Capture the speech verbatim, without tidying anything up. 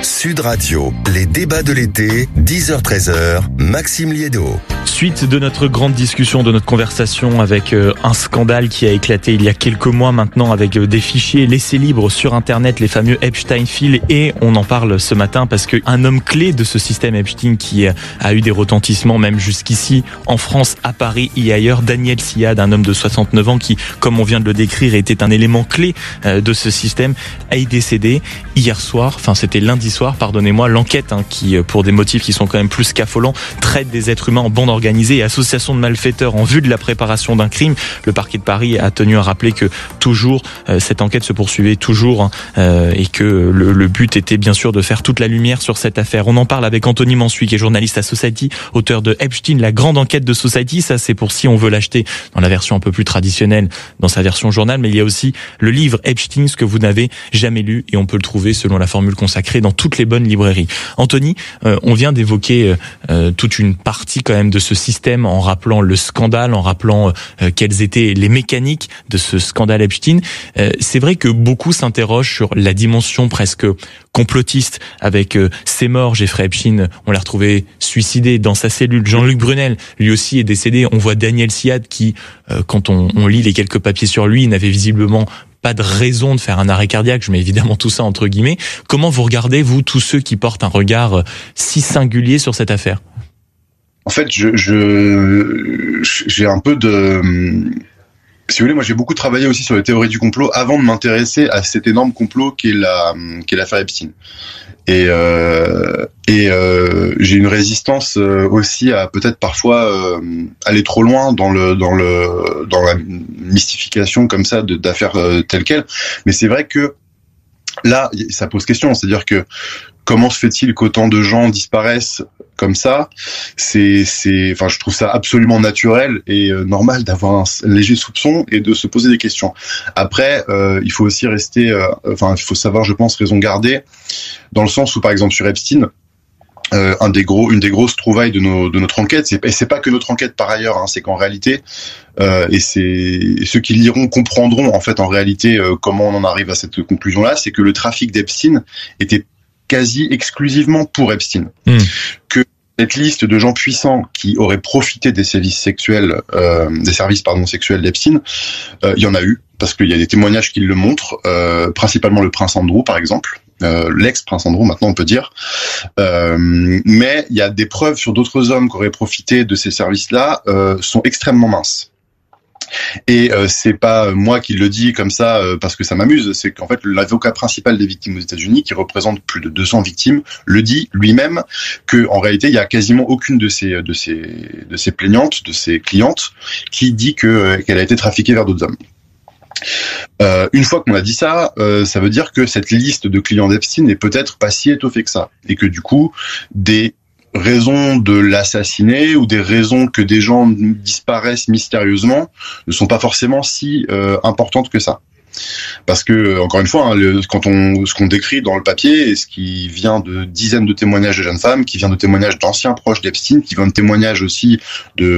Sud Radio, les débats de l'été, dix heures treize heures, Maxime Liédo. Suite de notre grande discussion, de notre conversation avec euh, un scandale qui a éclaté il y a quelques mois maintenant avec euh, des fichiers laissés libres sur Internet, les fameux Epstein Files, et on en parle ce matin parce qu'un homme clé de ce système Epstein qui euh, a eu des retentissements même jusqu'ici en France, à Paris et ailleurs, Daniel Siad, un homme de soixante-neuf ans qui, comme on vient de le décrire, était un élément clé euh, de ce système, est décédé hier soir, enfin c'était lundi soir, pardonnez-moi. L'enquête hein, qui, pour des motifs qui sont quand même plus qu'affolants, traite des êtres humains en bande organisée et association de malfaiteurs en vue de la préparation d'un crime. Le parquet de Paris a tenu à rappeler que toujours euh, cette enquête se poursuivait toujours hein, euh, et que le, le but était bien sûr de faire toute la lumière sur cette affaire. On en parle avec Anthony Mansuy, qui est journaliste à Society, auteur de Epstein, la grande enquête de Society. Ça, c'est pour si on veut l'acheter dans la version un peu plus traditionnelle, dans sa version journal. Mais il y a aussi le livre Epstein, ce que vous n'avez jamais lu, et on peut le trouver selon la formule consacrée dans toutes les bonnes librairies. Anthony, euh, on vient d'évoquer euh, toute une partie quand même de ce système en rappelant le scandale, en rappelant euh, quelles étaient les mécaniques de ce scandale Epstein. Euh, c'est vrai que beaucoup s'interrogent sur la dimension presque complotiste avec euh, ces morts. Jeffrey Epstein, on l'a retrouvé suicidé dans sa cellule. Jean-Luc Brunel, lui aussi, est décédé. On voit Daniel Siad qui, euh, quand on, on lit les quelques papiers sur lui, n'avait visiblement pas de raison de faire un arrêt cardiaque. Je mets évidemment tout ça entre guillemets. Comment vous regardez, vous, tous ceux qui portent un regard si singulier sur cette affaire? En fait, je, je, j'ai un peu de... Si vous voulez, moi j'ai beaucoup travaillé aussi sur les théories du complot avant de m'intéresser à cet énorme complot qu'est la, qu'est l'affaire Epstein. Et, euh, et euh, j'ai une résistance aussi à peut-être parfois euh, aller trop loin dans le dans le dans la mystification comme ça de, d'affaires euh, telles quelles. Mais c'est vrai que là, ça pose question. C'est-à-dire que comment se fait-il qu'autant de gens disparaissent comme ça? C'est, c'est, enfin, je trouve ça absolument naturel et euh, normal d'avoir un léger soupçon et de se poser des questions. Après, euh, il faut aussi rester, euh, enfin, il faut savoir, je pense, raison garder, dans le sens où, par exemple, sur Epstein, euh, un des gros, une des grosses trouvailles de, nos, de notre enquête, c'est, et c'est pas que notre enquête par ailleurs, hein, c'est qu'en réalité, euh, et c'est et ceux qui liront comprendront en fait en réalité euh, comment on en arrive à cette conclusion-là, c'est que le trafic d'Epstein était quasi exclusivement pour Epstein. Mmh. Que cette liste de gens puissants qui auraient profité des services sexuels, euh, des services pardon sexuels d'Epstein, euh, il y en a eu parce qu'il y a des témoignages qui le montrent, euh, principalement le prince Andrew par exemple, euh, l'ex-prince Andrew maintenant on peut dire. Euh, mais il y a des preuves sur d'autres hommes qui auraient profité de ces services-là, euh, sont extrêmement minces. Et euh, c'est pas moi qui le dis comme ça euh, parce que ça m'amuse, c'est qu'en fait l'avocat principal des victimes aux États-Unis, qui représente plus de deux cents victimes, le dit lui-même que en réalité il y a quasiment aucune de ces de ces de ces plaignantes, de ces clientes, qui dit que euh, qu'elle a été trafiquée vers d'autres hommes. Euh, une fois qu'on a dit ça, euh, ça veut dire que cette liste de clients d'Epstein n'est peut-être pas si étoffée que ça, et que du coup des raisons de l'assassiner ou des raisons que des gens disparaissent mystérieusement ne sont pas forcément si euh, importantes que ça. Parce que, encore une fois, hein, le, quand on, ce qu'on décrit dans le papier, et ce qui vient de dizaines de témoignages de jeunes femmes, qui vient de témoignages d'anciens proches d'Epstein, qui vient de témoignages aussi de,